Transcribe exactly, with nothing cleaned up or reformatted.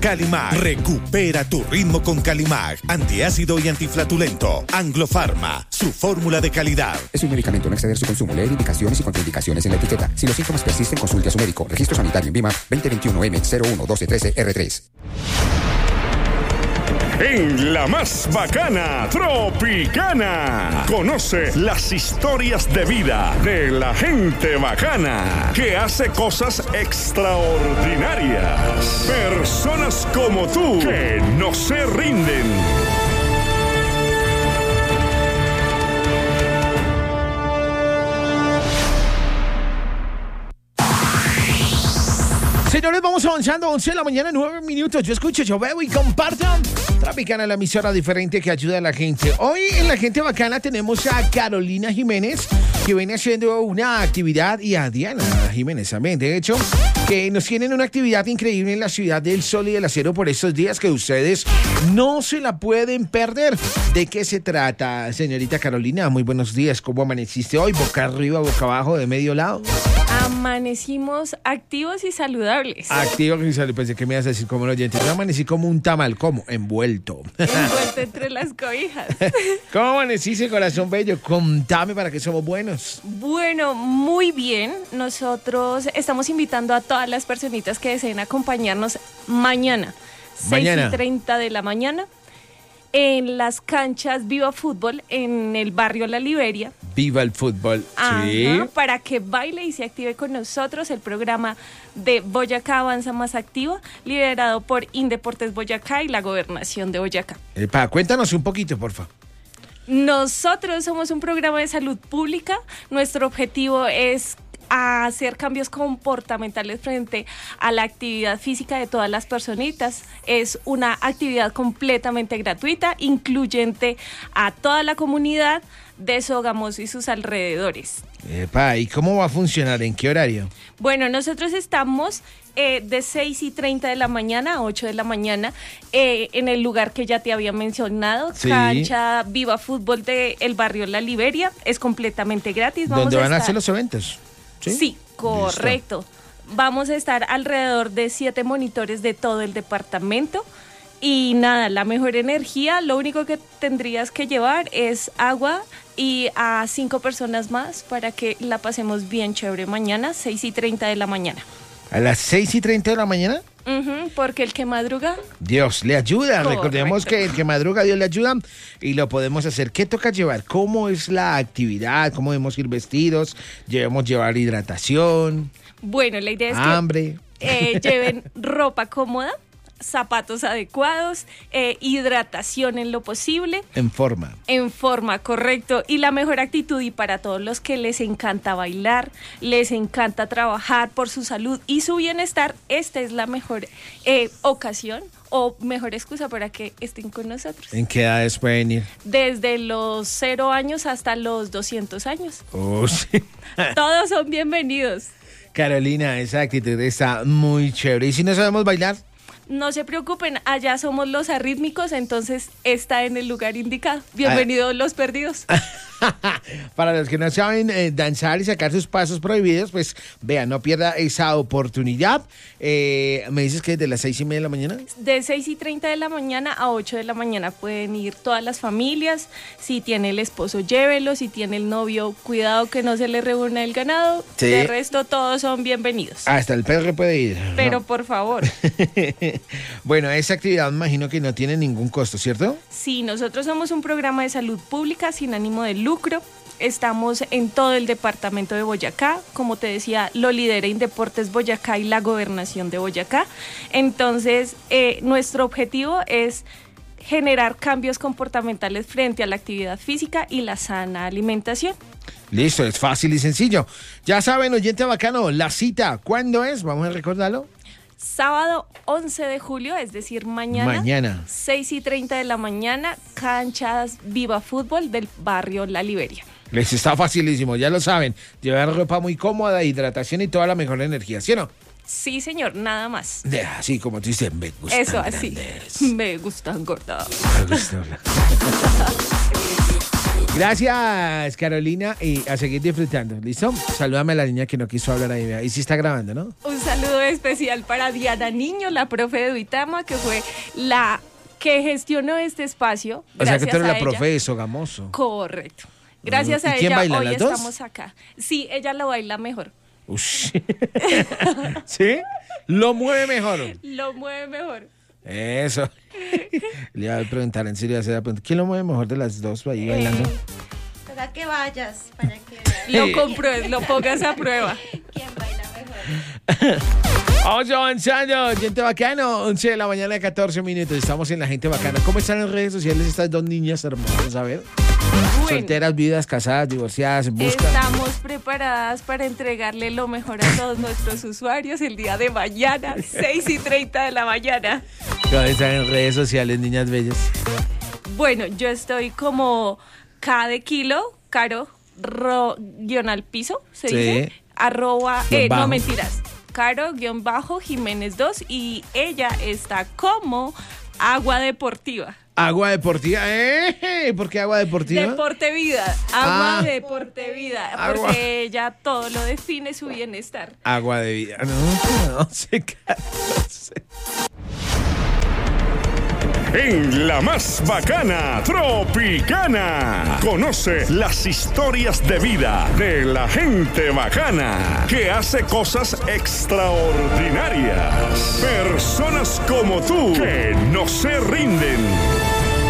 Calimag, recupera tu ritmo con Calimag, antiácido y antiflatulento. Anglofarma, su fórmula de calidad. Es un medicamento, no exceder su consumo. Leer indicaciones y contraindicaciones en la etiqueta. Si los síntomas persisten, consulte a su médico. Registro sanitario en VIMA veinte veintiuno M cero uno doce trece R tres. En la más bacana, Tropicana. Conoce las historias de vida de la gente bacana que hace cosas extraordinarias. Personas como tú que no se rinden. Señores, vamos avanzando, once de la mañana, nueve minutos. Yo escucho, yo veo y comparto. Tropicana, la emisora diferente que ayuda a la gente. Hoy en La Gente Bacana tenemos a Carolina Jiménez, que viene haciendo una actividad, y a Diana Jiménez también, de hecho, que nos tienen una actividad increíble en la Ciudad del Sol y del Acero por estos días que ustedes no se la pueden perder. ¿De qué se trata, señorita Carolina? Muy buenos días. ¿Cómo amaneciste hoy? ¿Boca arriba, boca abajo, de medio lado? Amanecimos activos y saludables. Activos y saludables. Pensé que me ibas a decir como un oyente. Yo amanecí como un tamal, ¿cómo? Envuelto. Envuelto entre las cobijas. ¿Cómo amaneciste, corazón bello? Contame para qué somos buenos. Bueno, muy bien. Nosotros estamos invitando a todas las personitas que deseen acompañarnos mañana, Mañana. seis y treinta de la mañana, en las canchas Viva Fútbol en el barrio La Liberia. Viva el fútbol. Ajá, Sí. para que baile y se active con nosotros el programa de Boyacá Avanza Más Activa, liderado por Indeportes Boyacá y la Gobernación de Boyacá. Epa, cuéntanos un poquito, por favor. Nosotros somos un programa de salud pública. Nuestro objetivo es hacer cambios comportamentales frente a la actividad física de todas las personitas. Es una actividad completamente gratuita, incluyente a toda la comunidad de Sogamoso y sus alrededores. Epa, ¿y cómo va a funcionar? ¿En qué horario? Bueno, nosotros estamos eh, de seis y treinta de la mañana a ocho de la mañana eh, en el lugar que ya te había mencionado, Sí. Cancha Viva Fútbol del barrio La Liberia. Es completamente gratis. Vamos ¿Dónde a van a estar- hacer los eventos? Sí, Sí, correcto. Vamos a estar alrededor de siete monitores de todo el departamento. Y nada, la mejor energía, lo único que tendrías que llevar es agua y a cinco personas más para que la pasemos bien chévere mañana, seis y treinta de la mañana. ¿A las seis y treinta de la mañana? Ujú, porque el que madruga, Dios le ayuda. Correcto. Recordemos que el que madruga, Dios le ayuda, y lo podemos hacer. ¿Qué toca llevar? ¿Cómo es la actividad? ¿Cómo debemos ir vestidos? ¿Debemos llevar hidratación? bueno, la idea es ¿Hambre? que eh, lleven ropa cómoda, zapatos adecuados, eh, hidratación en lo posible. En forma. En forma, correcto. Y la mejor actitud, y para todos los que les encanta bailar, les encanta trabajar por su salud y su bienestar, esta es la mejor eh, ocasión o mejor excusa para que estén con nosotros. ¿En qué edades pueden ir? Desde los cero años hasta los doscientos años. Oh, sí. Todos son bienvenidos. Carolina, esa actitud está muy chévere. ¿Y si no sabemos bailar? No se preocupen, allá somos los arrítmicos, entonces está en el lugar indicado. Bienvenidos los perdidos. Para los que no saben eh, danzar y sacar sus pasos prohibidos, pues vean, no pierda esa oportunidad. Eh, ¿Me dices que desde las seis y media de la mañana? De seis y treinta de la mañana a ocho de la mañana pueden ir todas las familias. Si tiene el esposo, llévelo. Si tiene el novio, cuidado que no se le reúna el ganado. Sí. De resto, todos son bienvenidos. Hasta el perro puede ir, ¿no? Pero por favor, Bueno, esa actividad me imagino que no tiene ningún costo, ¿cierto? sí, nosotros somos un programa de salud pública sin ánimo de lucro. Estamos en todo el departamento de Boyacá. Como te decía, lo lidera Indeportes Boyacá y la Gobernación de Boyacá. Entonces, eh, nuestro objetivo es generar cambios comportamentales frente a la actividad física y la sana alimentación. Listo, es fácil y sencillo. Ya saben, oyente bacano, la cita, ¿cuándo es? Vamos a recordarlo. Sábado once de julio, es decir, mañana. Mañana. seis y treinta de la mañana, canchas Viva Fútbol del barrio La Liberia. Les está facilísimo, ya lo saben. Llevar ropa muy cómoda, hidratación y toda la mejor energía, ¿sí o no? Sí, señor, nada más. De- Así como tú dices, me gustan Eso así. grandes. Me gustan gordas. Me gusta hablar. Gracias, Carolina, y a seguir disfrutando. ¿Listo? Salúdame a la niña que no quiso hablar ahí. Y sí está grabando, ¿no? Un saludo especial para Diana Niño, la profe de Duitama, que fue la que gestionó este espacio. O sea que tú eres la ella. profe de Sogamoso. Correcto. Gracias ¿Y a quién ella baila, hoy las dos? estamos acá. Sí, ella lo baila mejor. Ush. ¿Sí? Lo mueve mejor. Lo mueve mejor. Eso. Le iba a preguntar, en serio, hacer la pregunta. ¿Quién lo mueve mejor de las dos ahí bailando? Toca que vayas para que veas Lo compruebes, lo pongas a prueba. quién baila mejor. Vamos avanzando, gente bacano, once de la mañana, catorce minutos. Estamos en La Gente Bacana. ¿Cómo están en redes sociales estas dos niñas hermosas? A ver. Bueno, Solteras, viudas, casadas, divorciadas, en busca. estamos preparadas para entregarle lo mejor a todos nuestros usuarios el día de mañana, seis y treinta de la mañana. ¿Cómo están en redes sociales, niñas bellas? Bueno, yo estoy como K de kilo, Caro, ro, guión al piso, se Sí. dice, arroba, Guión eh, bajo. no mentiras, Caro, guión bajo, Jiménez dos, y ella está como Agua Deportiva. Agua deportiva, ¿eh? ¿Por qué agua deportiva? Deporte Vida, Agua Ah. Deporte Vida, Agua. porque ella todo lo define su bienestar. Agua de vida. No, no sé, no sé. En la más bacana, Tropicana. Conoce las historias de vida de la gente bacana que hace cosas extraordinarias. Personas como tú que no se rinden.